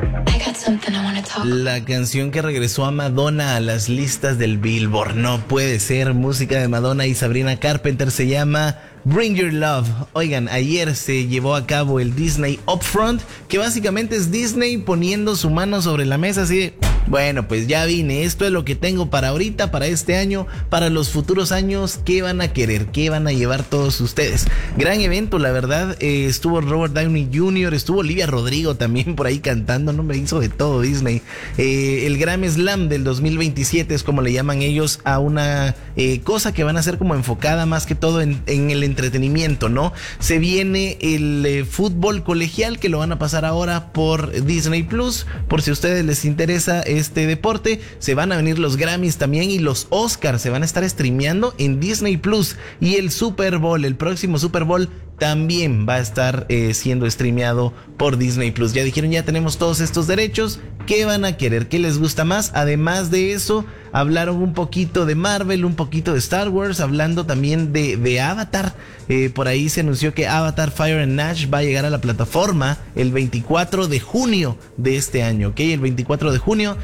La canción que regresó a Madonna a las listas del Billboard. No puede ser. Música de Madonna y Sabrina Carpenter, se llama Bring Your Love. Oigan, ayer se llevó a cabo el Disney Upfront, que básicamente es Disney poniendo su mano sobre la mesa así de: bueno, pues ya vine, esto es lo que tengo para ahorita, para este año, para los futuros años. ¿Qué van a querer? ¿Qué van a llevar todos ustedes? Gran evento, la verdad. Estuvo Robert Downey Jr., estuvo Olivia Rodrigo también por ahí cantando, no me hizo de todo Disney. El Grammy Slam del 2027 es como le llaman ellos a una cosa que van a ser como enfocada más que todo en el entretenimiento, ¿no? Se viene el fútbol colegial, que lo van a pasar ahora por Disney Plus, por si a ustedes les interesa este deporte. Se van a venir los Grammys también, y los Oscars se van a estar streameando en Disney Plus, y el Super Bowl, el próximo Super Bowl, también va a estar siendo streameado por Disney Plus. Ya dijeron, ya tenemos todos estos derechos, ¿qué van a querer? ¿Qué les gusta más? Además de eso, hablaron un poquito de Marvel, un poquito de Star Wars, hablando también de Avatar. Por ahí se anunció que Avatar Fire and Ash va a llegar a la plataforma el 24 de junio de este año, ¿ok? El 24 de junio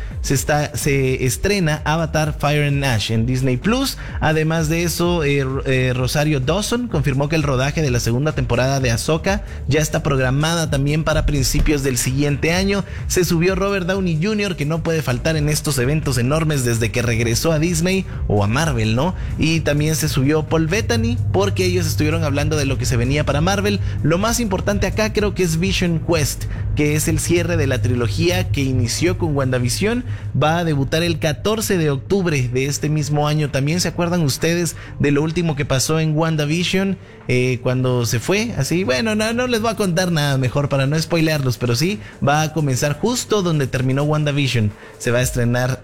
se estrena Avatar Fire and Ash en Disney Plus. Además de eso, Rosario Dawson confirmó que el rodaje de la segunda temporada de Ahsoka ya está programada también para principios del siguiente año. Se subió Robert Downey Jr., que no puede faltar en estos eventos enormes desde que regresó a Disney o a Marvel, ¿no? Y también se subió Paul Bettany, porque ellos estuvieron hablando de lo que se venía para Marvel. Lo más importante acá creo que es Vision Quest, que es el cierre de la trilogía que inició con WandaVision. Va a debutar el 14 de octubre de este mismo año. También se acuerdan ustedes de lo último que pasó en WandaVision, cuando se fue así. Bueno, no les voy a contar nada, mejor para no spoilearlos, pero sí, va a comenzar justo donde terminó WandaVision. Se va a estrenar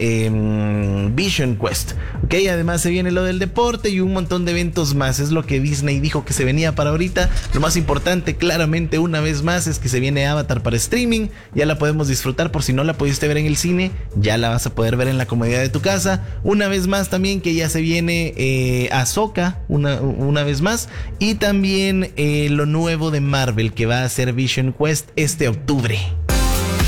Vision Quest, ok. Además se viene lo del deporte y un montón de eventos más. Es lo que Disney dijo que se venía para ahorita. Lo más importante, claramente, una vez más, es que se viene Avatar para streaming. Ya la podemos disfrutar. Por si no la pudiste ver en el cine, ya la vas a poder ver en la comodidad de tu casa. Una vez más también que ya se viene Ahsoka, una vez más. Y también lo nuevo de Marvel, que va a ser Vision Quest este octubre.